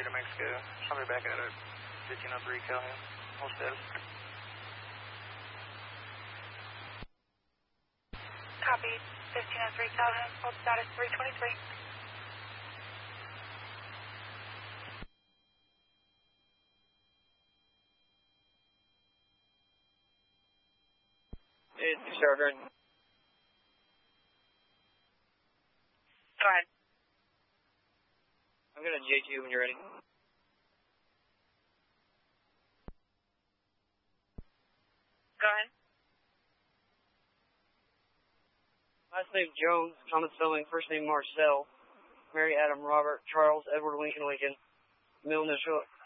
to Mexico. I'll be back out at 1503 Calhoun. Hold status. Copy. 1503 Calhoun. Hold status 323. Hey, Sergeant. Go ahead. I'm going to J2 when you're ready. Go ahead. Last name Jones, Thomas Spelling, first name Marcel, Mary Adam Robert, Charles Edward Lincoln Lincoln, middle initial